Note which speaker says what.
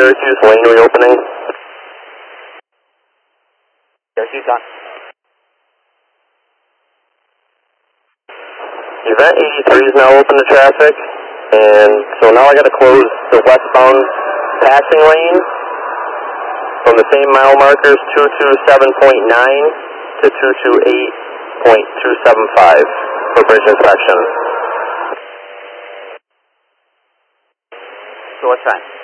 Speaker 1: Syracuse, lane reopening.
Speaker 2: Syracuse on.
Speaker 1: Event 83 is now open to traffic, and so now I got to close the westbound passing lane from the same mile markers 227.9 to 228.275 for bridge inspection.
Speaker 2: So what time?